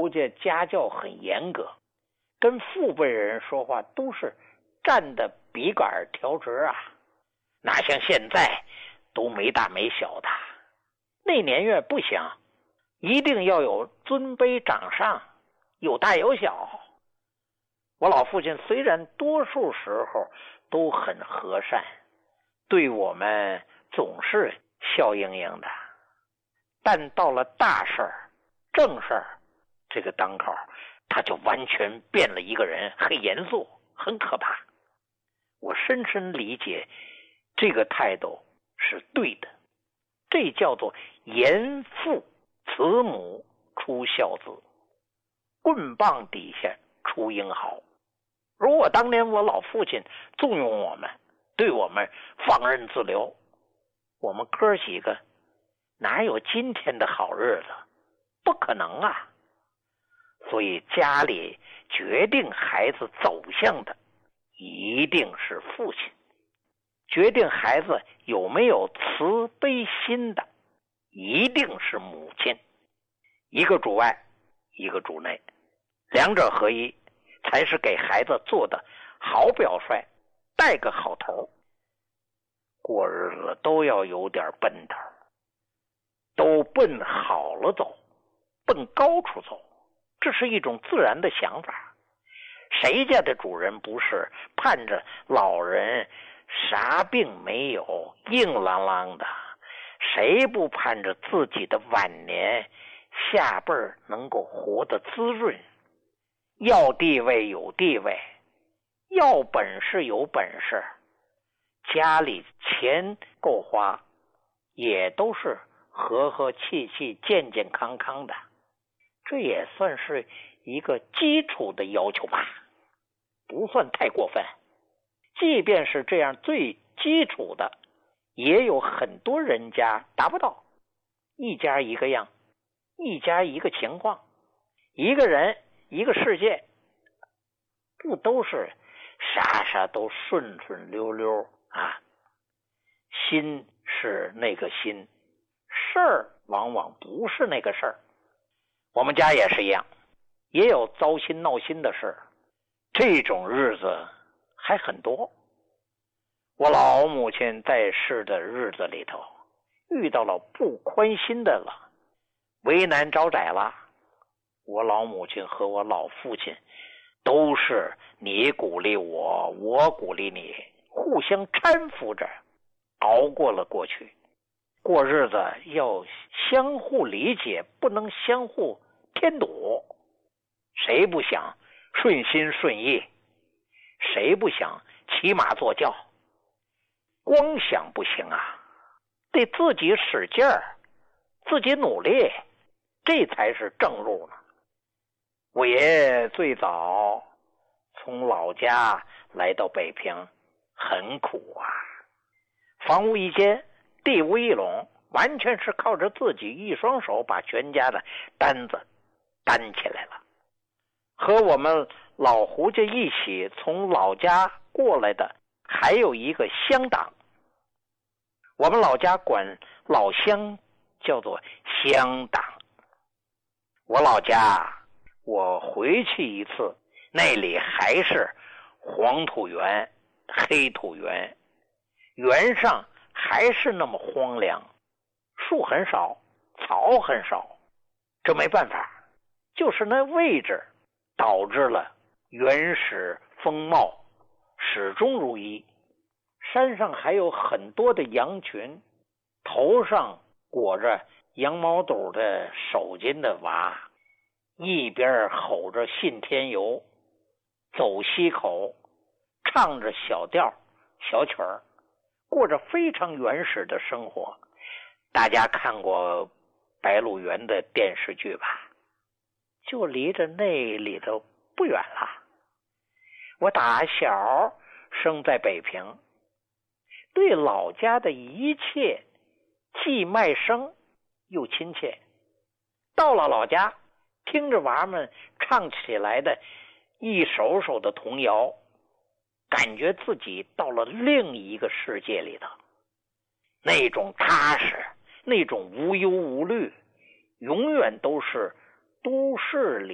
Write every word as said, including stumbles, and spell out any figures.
胡家家教很严格，跟父辈人说话都是站的笔杆调直啊，哪像现在都没大没小的。那年月不行，一定要有尊卑长上，有大有小。我老父亲虽然多数时候都很和善，对我们总是笑盈盈的，但到了大事儿、正事儿这个当口，他就完全变了一个人，很严肃，很可怕。我深深理解这个态度是对的，这叫做严父慈母出孝子，棍棒底下出英豪。如果当年我老父亲纵容我们，对我们放任自流，我们哥几个哪有今天的好日子？不可能啊！所以家里决定孩子走向的一定是父亲，决定孩子有没有慈悲心的一定是母亲。一个主外，一个主内，两者合一，才是给孩子做的好表率，带个好头。过日子都要有点奔头，都奔好了走，奔高处走，这是一种自然的想法。谁家的主人不是盼着老人啥病没有，硬朗朗的？谁不盼着自己的晚年下辈儿能够活得滋润？要地位有地位，要本事有本事，家里钱够花，也都是和和气气、健健康康的，这也算是一个基础的要求吧，不算太过分。即便是这样最基础的，也有很多人家达不到。一家一个样，一家一个情况，一个人一个世界，不都是啥啥都顺顺溜溜啊？心是那个心，事儿往往不是那个事儿。我们家也是一样，也有糟心闹心的事，这种日子还很多。我老母亲在世的日子里头，遇到了不宽心的了，为难招窄了，我老母亲和我老父亲都是你鼓励我，我鼓励你，互相搀扶着熬过了过去。过日子要相互理解，不能相互添堵。谁不想顺心顺意？谁不想骑马坐轿？光想不行啊，得自己使劲儿，自己努力，这才是正路呢。我爷爷最早从老家来到北平，很苦啊，房屋一间，地无一垄，完全是靠着自己一双手把全家的担子担起来了。和我们老胡家一起从老家过来的还有一个乡党，我们老家管老乡叫做乡党。我老家我回去一次，那里还是黄土原、黑土原，原上还是那么荒凉，树很少，草很少。这没办法，就是那位置导致了原始风貌始终如一。山上还有很多的羊群，头上裹着羊毛肚的手巾的娃，一边吼着信天游，走西口，唱着小调小曲儿，过着非常原始的生活。大家看过白鹿原的电视剧吧？就离着那里头不远了。我打小生在北平，对老家的一切既陌生又亲切。到了老家，听着娃们唱起来的一首首的童谣，感觉自己到了另一个世界里头，那种踏实，那种无忧无虑，永远都是都市里